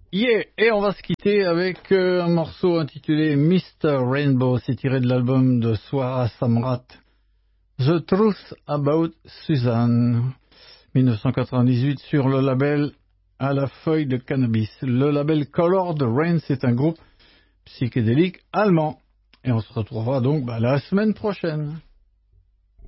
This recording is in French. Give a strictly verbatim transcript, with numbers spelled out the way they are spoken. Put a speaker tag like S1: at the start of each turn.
S1: Yeah, et on va se quitter avec euh, un morceau intitulé mister Rainbow, c'est tiré de l'album de Swara Samrat, The Truth About Suzanne, dix-neuf cent quatre-vingt-dix-huit, sur le label À la feuille de cannabis. Le label Colored Rain, c'est un groupe psychédélique allemand. Et on se retrouvera donc bah, la semaine prochaine.